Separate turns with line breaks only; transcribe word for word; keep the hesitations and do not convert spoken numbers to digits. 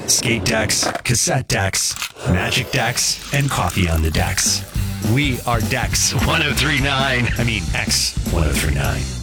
skate decks, cassette decks, magic decks, and coffee on the decks. We are Dex one oh three point nine. I mean, X one oh three point nine.